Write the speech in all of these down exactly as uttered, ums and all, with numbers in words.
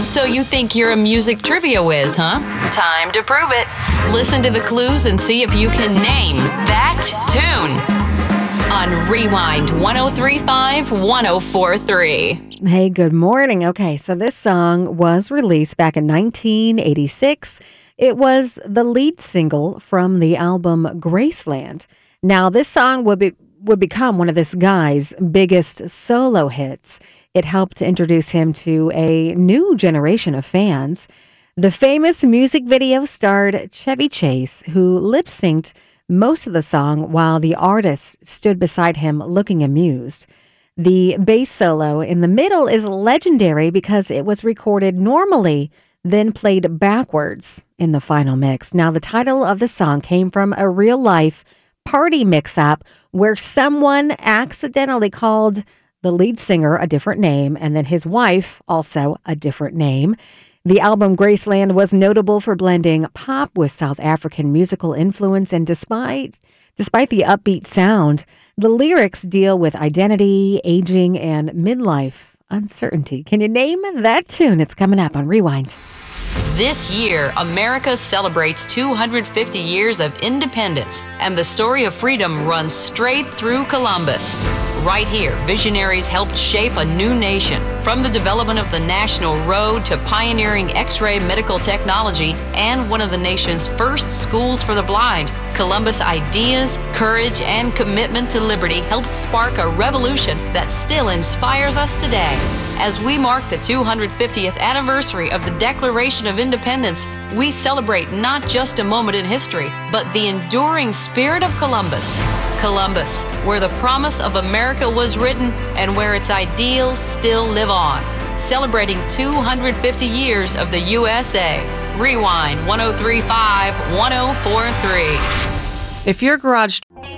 So you think you're a music trivia whiz, huh? Time to prove it. Listen to the clues and see if you can name that tune on Rewind one oh three point five, one oh four point three. Hey, good morning. Okay, so this song was released back in nineteen eighty-six. It was the lead single from the album Graceland. Now, this song would be would become one of this guy's biggest solo hits. It helped to introduce him to a new generation of fans. The famous music video starred Chevy Chase, who lip-synced most of the song while the artist stood beside him looking amused. The bass solo in the middle is legendary because it was recorded normally, then played backwards in the final mix. Now, the title of the song came from a real-life party mix-up where someone accidentally called the lead singer a different name, and then his wife also a different name. The album Graceland was notable for blending pop with South African musical influence, and despite despite the upbeat sound, the lyrics deal with identity, aging, and midlife uncertainty. Can you name that tune? It's coming up on Rewind. This year, America celebrates two hundred fifty years of independence, and the story of freedom runs straight through Columbus. Right here, visionaries helped shape a new nation, from the development of the National Road to pioneering X-ray medical technology and one of the nation's first schools for the blind. Columbus' ideas, courage, and commitment to liberty helped spark a revolution that still inspires us today. As we mark the two hundred fiftieth anniversary of the Declaration of Independence, we celebrate not just a moment in history, but the enduring spirit of Columbus. Columbus, where the promise of America was written and where its ideals still live on. Celebrating two hundred fifty years of the U S A. Rewind one oh three point five, one oh four point three. If your garage...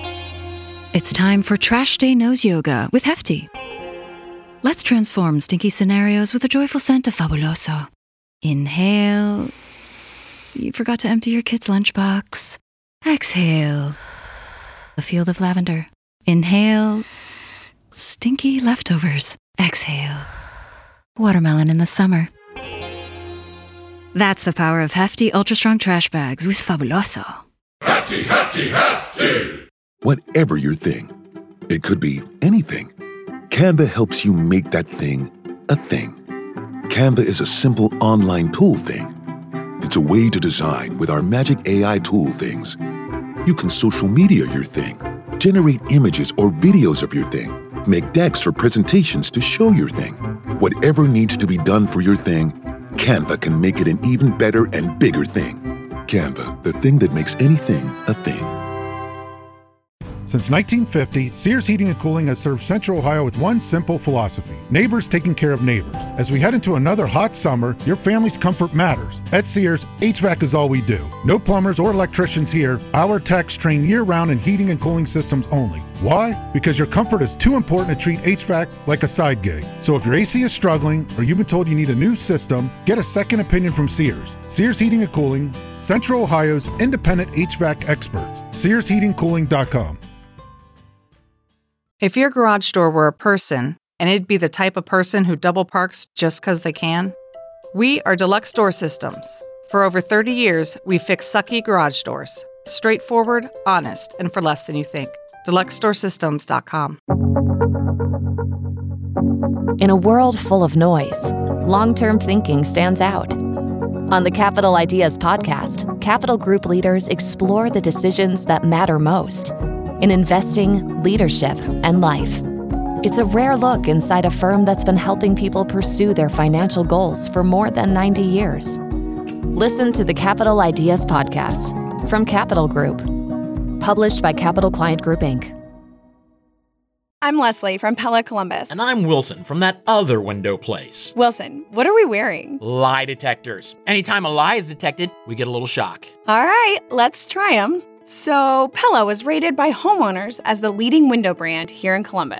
It's time for Trash Day Nose Yoga with Hefty. Let's transform stinky scenarios with the joyful scent of Fabuloso. Inhale. You forgot to empty your kid's lunchbox. Exhale. A field of lavender. Inhale. Stinky leftovers. Exhale. Watermelon in the summer. That's the power of Hefty Ultra Strong Trash Bags with Fabuloso. Hefty, hefty, hefty! Whatever your thing, it could be anything. Canva helps you make that thing a thing. Canva is a simple online tool thing. It's a way to design with our magic A I tool things. You can social media your thing, generate images or videos of your thing, make decks for presentations to show your thing. Whatever needs to be done for your thing, Canva can make it an even better and bigger thing. Canva, the thing that makes anything a thing. Since nineteen fifty, Sears Heating and Cooling has served Central Ohio with one simple philosophy: neighbors taking care of neighbors. As we head into another hot summer, your family's comfort matters. At Sears, H V A C is all we do. No plumbers or electricians here. Our techs train year-round in heating and cooling systems only. Why? Because your comfort is too important to treat H V A C like a side gig. So if your A C is struggling or you've been told you need a new system, get a second opinion from Sears. Sears Heating and Cooling, Central Ohio's independent H V A C experts. sears heating cooling dot com. If your garage door were a person, and it'd be the type of person who double parks just 'cause they can, we are Deluxe Door Systems. For over thirty years, we've fixed sucky garage doors. Straightforward, honest, and for less than you think. deluxe door systems dot com. In a world full of noise, long-term thinking stands out. On the Capital Ideas podcast, Capital Group leaders explore the decisions that matter most in investing, leadership, and life. It's a rare look inside a firm that's been helping people pursue their financial goals for more than ninety years. Listen to the Capital Ideas podcast from Capital Group, published by Capital Client Group, Incorporated. I'm Leslie from Pella Columbus. And I'm Wilson from that other window place. Wilson, what are we wearing? Lie detectors. Anytime a lie is detected, we get a little shock. All right, let's try them. So, Pella was rated by homeowners as the leading window brand here in Columbus.